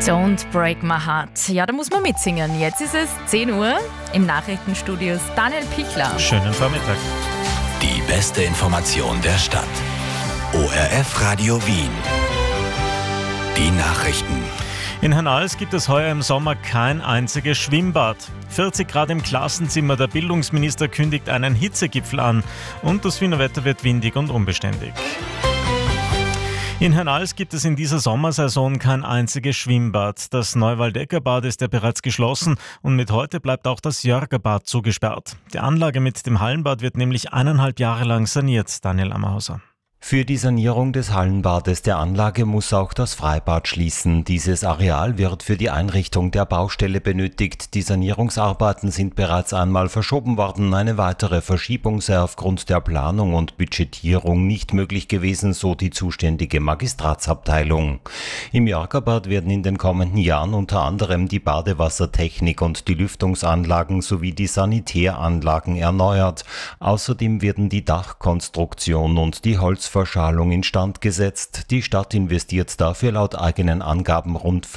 Don't Break My Heart. Ja, da muss man mitsingen. Jetzt ist es 10 Uhr. Im Nachrichtenstudio ist Daniel Pichler. Schönen Vormittag. Die beste Information der Stadt. ORF Radio Wien. Die Nachrichten. In Hernals gibt es heuer im Sommer kein einziges Schwimmbad. 40 Grad im Klassenzimmer, der Bildungsminister kündigt einen Hitzegipfel an und das Wiener Wetter wird windig und unbeständig. In Hernals gibt es in dieser Sommersaison kein einziges Schwimmbad. Das Neuwaldecker-Bad ist ja bereits geschlossen und mit heute bleibt auch das Jörgerbad zugesperrt. Die Anlage mit dem Hallenbad wird nämlich 1,5 Jahre lang saniert. Daniel Ammerhauser. Für die Sanierung des Hallenbades der Anlage muss auch das Freibad schließen. Dieses Areal wird für die Einrichtung der Baustelle benötigt. Die Sanierungsarbeiten sind bereits einmal verschoben worden. Eine weitere Verschiebung sei aufgrund der Planung und Budgetierung nicht möglich gewesen, so die zuständige Magistratsabteilung. Im Jörgerbad werden in den kommenden Jahren unter anderem die Badewassertechnik und die Lüftungsanlagen sowie die Sanitäranlagen erneuert. Außerdem werden die Dachkonstruktion und die Holzverschalung instand gesetzt. Die Stadt investiert dafür laut eigenen Angaben rund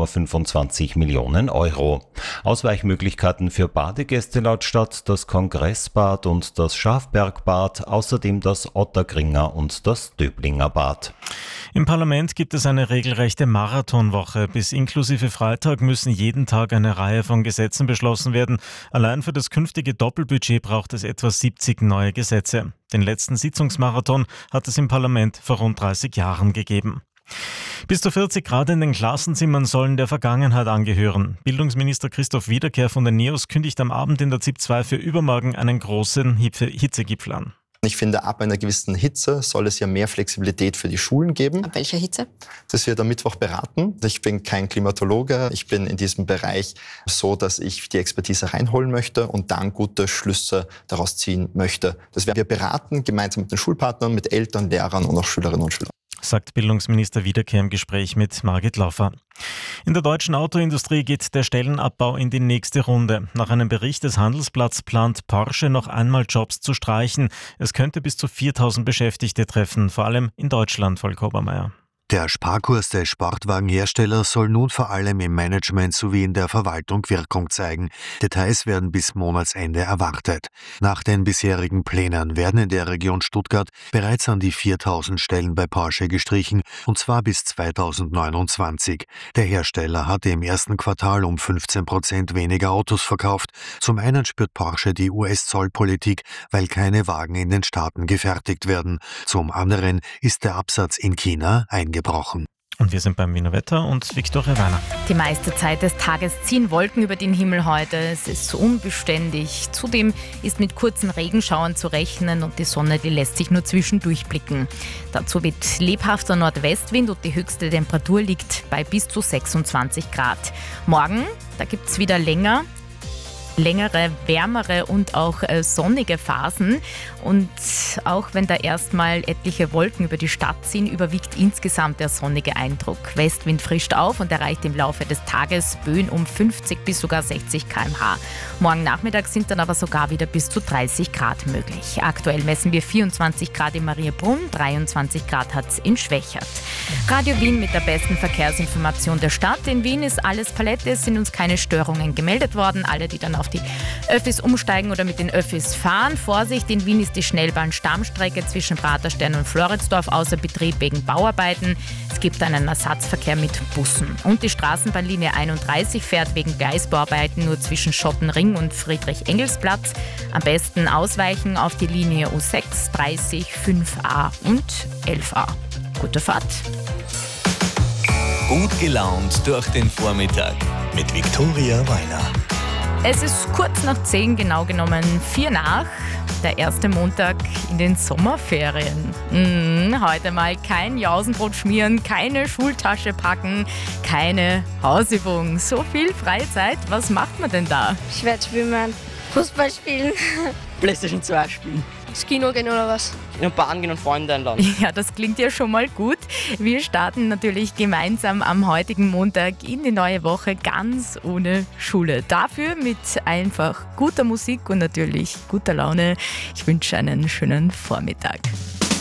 5,25 Millionen Euro. Ausweichmöglichkeiten für Badegäste laut Stadt das Kongressbad und das Schafbergbad, außerdem das Otterkringer und das Döblinger Bad. Im Parlament gibt es eine regelrechte Marathonwoche. Bis inklusive Freitag müssen jeden Tag eine Reihe von Gesetzen beschlossen werden. Allein für das künftige Doppelbudget braucht es etwa 70 neue Gesetze. Den letzten Sitzungsmarathon hat es im Parlament vor rund 30 Jahren gegeben. Bis zu 40 Grad in den Klassenzimmern sollen der Vergangenheit angehören. Bildungsminister Christoph Wiederkehr von den NEOS kündigt am Abend in der ZIP 2 für übermorgen einen großen Hitzegipfel an. Ich finde, ab einer gewissen Hitze soll es ja mehr Flexibilität für die Schulen geben. Ab welcher Hitze? Das wird am Mittwoch beraten. Ich bin kein Klimatologe. Ich bin in diesem Bereich so, dass ich die Expertise reinholen möchte und dann gute Schlüsse daraus ziehen möchte. Das werden wir beraten, gemeinsam mit den Schulpartnern, mit Eltern, Lehrern und auch Schülerinnen und Schülern. Sagt Bildungsminister Wiederkehr im Gespräch mit Margit Laufer. In der deutschen Autoindustrie geht der Stellenabbau in die nächste Runde. Nach einem Bericht des Handelsblatts plant Porsche noch einmal Jobs zu streichen. Es könnte bis zu 4.000 Beschäftigte treffen, vor allem in Deutschland, Volker Obermeier. Der Sparkurs des Sportwagenherstellers soll nun vor allem im Management sowie in der Verwaltung Wirkung zeigen. Details werden bis Monatsende erwartet. Nach den bisherigen Plänen werden in der Region Stuttgart bereits an die 4.000 Stellen bei Porsche gestrichen, und zwar bis 2029. Der Hersteller hatte im ersten Quartal um 15% weniger Autos verkauft. Zum einen spürt Porsche die US-Zollpolitik, weil keine Wagen in den Staaten gefertigt werden. Zum anderen ist der Absatz in China eingebrochen. Und wir sind beim Wiener Wetter und Viktoria Werner. Die meiste Zeit des Tages ziehen Wolken über den Himmel heute. Es ist unbeständig. Zudem ist mit kurzen Regenschauern zu rechnen und die Sonne, die lässt sich nur zwischendurch blicken. Dazu weht lebhafter Nordwestwind und die höchste Temperatur liegt bei bis zu 26 Grad. Morgen, da gibt es wieder längere, wärmere und auch sonnige Phasen. Und auch wenn da erstmal etliche Wolken über die Stadt ziehen, überwiegt insgesamt der sonnige Eindruck. Westwind frischt auf und erreicht im Laufe des Tages Böen um 50 bis sogar 60 km/h. Morgen Nachmittag sind dann aber sogar wieder bis zu 30 Grad möglich. Aktuell messen wir 24 Grad in Mariabrunn, 23 Grad hat es in Schwächert. Radio Wien mit der besten Verkehrsinformation der Stadt. In Wien ist alles Palette, es sind uns keine Störungen gemeldet worden. Alle, die dann auf die Öffis umsteigen oder mit den Öffis fahren. Vorsicht, in Wien ist die Schnellbahn-Stammstrecke zwischen Praterstern und Floridsdorf außer Betrieb wegen Bauarbeiten. Es gibt einen Ersatzverkehr mit Bussen. Und die Straßenbahnlinie 31 fährt wegen Gleisbauarbeiten nur zwischen Schottenring und Friedrich-Engels-Platz. Am besten ausweichen auf die Linie U6, 30, 5a und 11a. Gute Fahrt. Gut gelaunt durch den Vormittag mit Viktoria Werner. Es ist kurz nach 10, genau genommen 4 nach, der erste Montag in den Sommerferien. Heute mal kein Jausenbrot schmieren, keine Schultasche packen, keine Hausübung. So viel Freizeit, was macht man denn da? Ich werde schwimmen, Fußball spielen, PlayStation 2 spielen. ins Kino gehen oder was? In eine Bahn gehen und Freunde einladen. Ja, das klingt ja schon mal gut. Wir starten natürlich gemeinsam am heutigen Montag in die neue Woche ganz ohne Schule. Dafür mit einfach guter Musik und natürlich guter Laune. Ich wünsche einen schönen Vormittag.